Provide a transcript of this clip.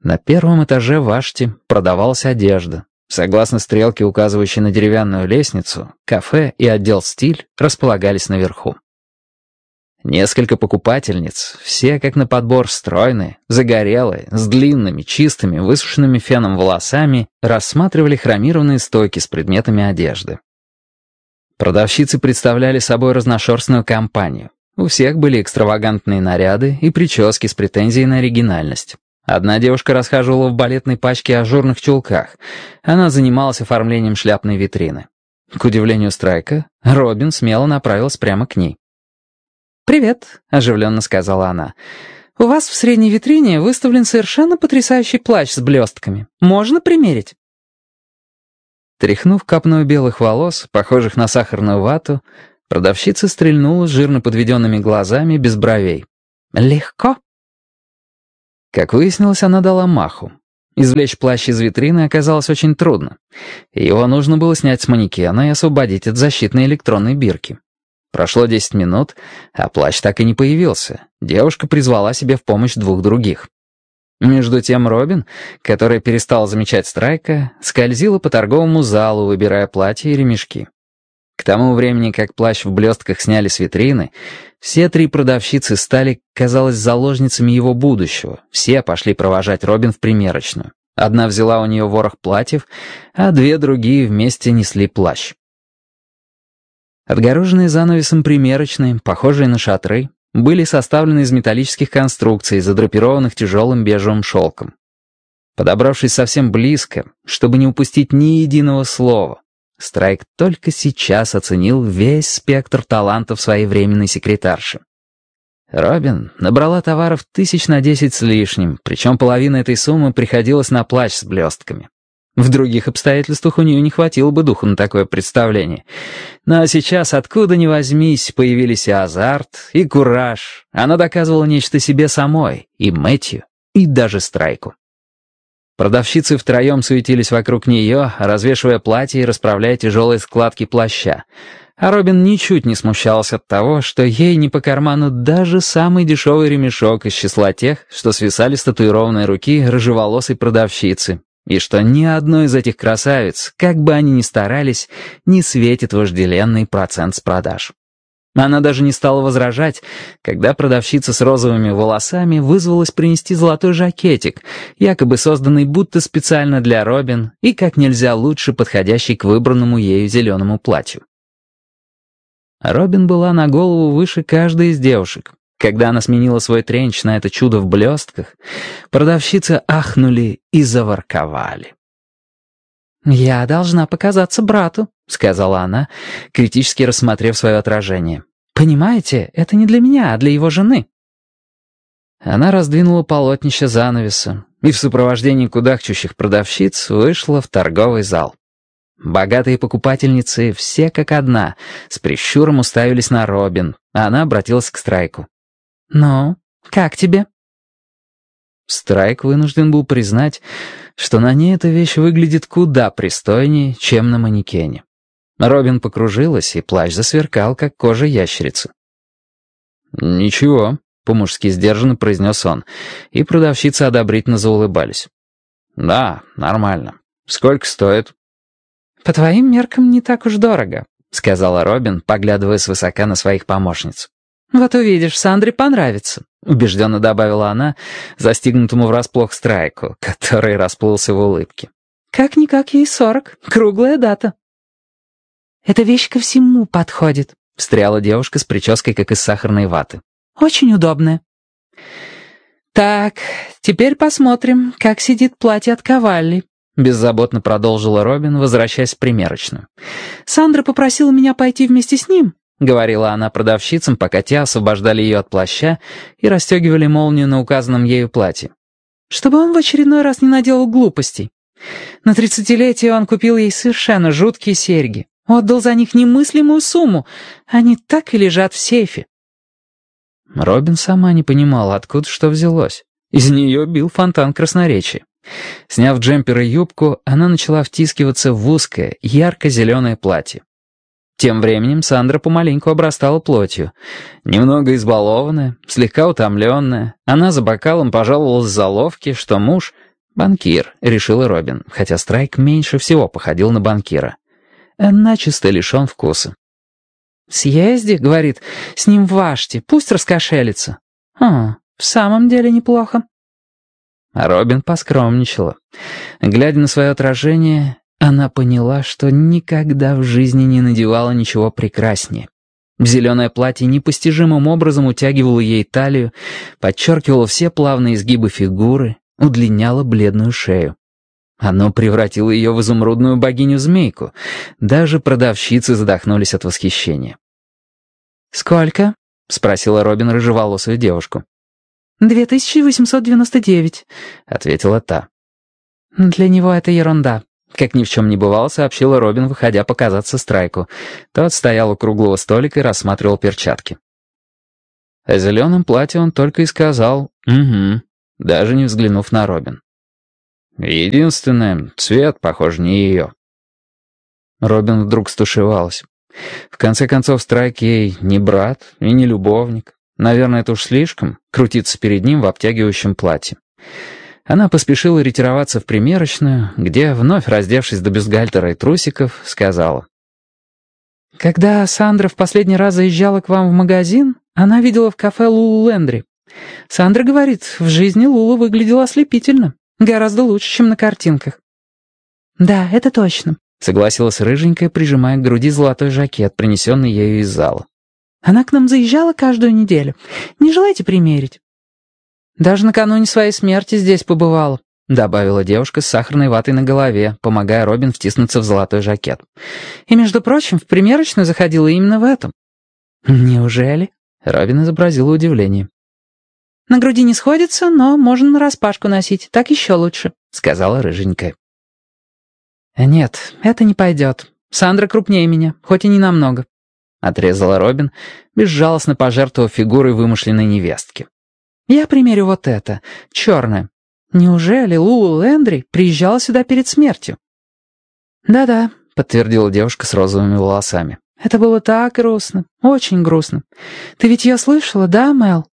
На первом этаже Вашти продавалась одежда. Согласно стрелке, указывающей на деревянную лестницу, кафе и отдел «Стиль» располагались наверху. Несколько покупательниц, все как на подбор стройные, загорелые, с длинными, чистыми, высушенными феном волосами, рассматривали хромированные стойки с предметами одежды. Продавщицы представляли собой разношерстную компанию. У всех были экстравагантные наряды и прически с претензией на оригинальность. Одна девушка расхаживала в балетной пачке и ажурных чулках. Она занималась оформлением шляпной витрины. К удивлению Страйка, Робин смело направилась прямо к ней. «Привет», — оживленно сказала она. «У вас в средней витрине выставлен совершенно потрясающий плащ с блестками. Можно примерить?» Тряхнув копной белых волос, похожих на сахарную вату, продавщица стрельнула с жирно подведенными глазами без бровей. «Легко». Как выяснилось, она дала маху. Извлечь плащ из витрины оказалось очень трудно. Его нужно было снять с манекена и освободить от защитной электронной бирки. Прошло 10 минут, а плащ так и не появился. Девушка призвала себе в помощь двух других. Между тем Робин, которая перестала замечать Страйка, скользила по торговому залу, выбирая платья и ремешки. К тому времени, как плащ в блестках сняли с витрины, все три продавщицы стали, казалось, заложницами его будущего. Все пошли провожать Робин в примерочную. Одна взяла у нее ворох платьев, а две другие вместе несли плащ. Отгороженные занавесом примерочные, похожие на шатры, были составлены из металлических конструкций, задрапированных тяжелым бежевым шелком. Подобравшись совсем близко, чтобы не упустить ни единого слова, Страйк только сейчас оценил весь спектр талантов своей временной секретарши. Робин набрала товаров 1010 с лишним, причем половина этой суммы приходилась на плащ с блестками. В других обстоятельствах у нее не хватило бы духу на такое представление. Но сейчас, откуда ни возьмись, появились и азарт, и кураж. Она доказывала нечто себе самой, и Мэтью, и даже Страйку. Продавщицы втроем суетились вокруг нее, развешивая платья и расправляя тяжелые складки плаща. А Робин ничуть не смущался от того, что ей не по карману даже самый дешевый ремешок из числа тех, что свисали с татуированной руки рыжеволосой продавщицы, и что ни одной из этих красавиц, как бы они ни старались, не светит вожделенный процент с продаж. Она даже не стала возражать, когда продавщица с розовыми волосами вызвалась принести золотой жакетик, якобы созданный будто специально для Робин и как нельзя лучше подходящий к выбранному ею зеленому платью. Робин была на голову выше каждой из девушек. Когда она сменила свой тренч на это чудо в блестках, продавщицы ахнули и заворковали. «Я должна показаться брату», — сказала она, критически рассмотрев свое отражение. «Понимаете, это не для меня, а для его жены». Она раздвинула полотнище занавеса и в сопровождении кудахчущих продавщиц вышла в торговый зал. Богатые покупательницы, все как одна, с прищуром уставились на Робин, а она обратилась к Страйку. «Ну, как тебе?» Страйк вынужден был признать, что на ней эта вещь выглядит куда пристойнее, чем на манекене. Робин покружилась, и плащ засверкал, как кожа ящерицы. «Ничего», — по-мужски сдержанно произнес он, и продавщицы одобрительно заулыбались. «Да, нормально. Сколько стоит?» «По твоим меркам не так уж дорого», — сказала Робин, поглядывая свысока на своих помощниц. «Вот увидишь, Сандре понравится», — убежденно добавила она, застигнутому врасплох Страйку, который расплылся в улыбке. «Как-никак ей 40, круглая дата». «Эта вещь ко всему подходит», — встряла девушка с прической, как из сахарной ваты. «Очень удобная». «Так, теперь посмотрим, как сидит платье от Кавалли», — беззаботно продолжила Робин, возвращаясь в примерочную. «Сандра попросила меня пойти вместе с ним», — говорила она продавщицам, пока те освобождали ее от плаща и расстегивали молнию на указанном ею платье. «чтобы он в очередной раз не наделал глупостей. На 30-летие он купил ей совершенно жуткие серьги. Отдал за них немыслимую сумму. Они так и лежат в сейфе». Робин сама не понимала, откуда что взялось. Из нее бил фонтан красноречия. Сняв джемпер и юбку, она начала втискиваться в узкое, ярко-зеленое платье. Тем временем Сандра помаленьку обрастала плотью. Немного избалованная, слегка утомленная, она за бокалом пожаловалась Заловке, что муж, «Банкир», — решила Робин, хотя Страйк меньше всего походил на банкира. Начисто лишен вкуса. «Съезди, — говорит, — с ним в Вашти, пусть раскошелится». «В самом деле неплохо». А Робин поскромничала. Глядя на свое отражение, она поняла, что никогда в жизни не надевала ничего прекраснее. Зеленое платье непостижимым образом утягивало ей талию, подчеркивало все плавные изгибы фигуры, удлиняло бледную шею. Оно превратило ее в изумрудную богиню-змейку. Даже продавщицы задохнулись от восхищения. «Сколько?» — спросила Робин рыжеволосую девушку. 2899, — ответила та. «Для него это ерунда». Как ни в чем не бывало, сообщила Робин, выходя показаться Страйку. Тот стоял у круглого столика и рассматривал перчатки. О зеленом платье он только и сказал «Угу», даже не взглянув на Робин. Единственное, цвет, похоже, не ее. Робин вдруг стушевалась. В конце концов, Страйк ей не брат и не любовник. Наверное, это уж слишком, крутиться перед ним в обтягивающем платье. Она поспешила ретироваться в примерочную, где, вновь раздевшись до бюстгальтера и трусиков, сказала. «Когда Сандра в последний раз заезжала к вам в магазин, она видела в кафе Лулу Лендри. Сандра говорит, в жизни Лула выглядела ослепительно, гораздо лучше, чем на картинках». «Да, это точно», — согласилась рыженькая, прижимая к груди золотой жакет, принесенный ею из зала. «Она к нам заезжала каждую неделю. Не желаете примерить?» «Даже накануне своей смерти здесь побывала», — добавила девушка с сахарной ватой на голове, помогая Робин втиснуться в золотой жакет. «И, между прочим, в примерочную заходила именно в этом». «Неужели?» — Робин изобразила удивление. «На груди не сходится, но можно нараспашку носить, так еще лучше», — сказала рыженькая. «Нет, это не пойдет. Сандра крупнее меня, хоть и не намного», — отрезала Робин, безжалостно пожертвовав фигурой вымышленной невестки. «Я примерю вот это, черное. Неужели Лулу Лендри приезжала сюда перед смертью?» «Да-да», — подтвердила девушка с розовыми волосами. «Это было так грустно, очень грустно. Ты ведь ее слышала, да, Мэл?»